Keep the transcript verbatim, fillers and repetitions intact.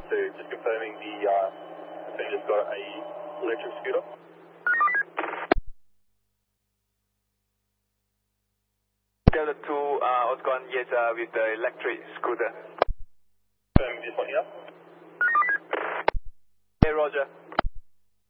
two, just confirming the uh, passenger's got a electric scooter. Delta two, uh, Oscar, yes, uh, with the electric scooter. Confirming this one here. Hey, Roger.